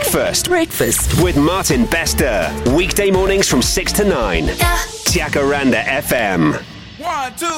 Breakfast with Martin Bester. Weekday mornings from 6 to 9. Jacaranda FM. 1, 2.